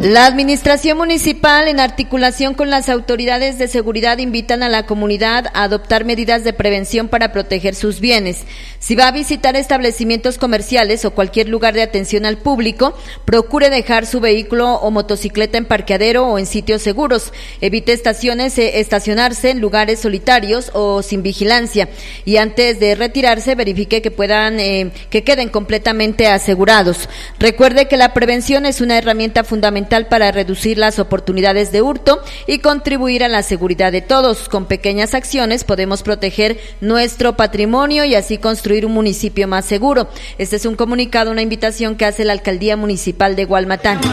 La administración municipal, en articulación con las autoridades de seguridad, invitan a la comunidad a adoptar medidas de prevención para proteger sus bienes. Si va a visitar establecimientos comerciales o cualquier lugar de atención al público, procure dejar su vehículo o motocicleta en parqueadero o en sitios seguros. Evite estacionarse en lugares solitarios o sin vigilancia. Y antes de retirarse, verifique que queden completamente asegurados. Recuerde que la prevención es una herramienta fundamental para reducir las oportunidades de hurto y contribuir a la seguridad de todos. Con pequeñas acciones podemos proteger nuestro patrimonio y así construir un municipio más seguro. Este es un comunicado, una invitación que hace la Alcaldía Municipal de Gualmatán.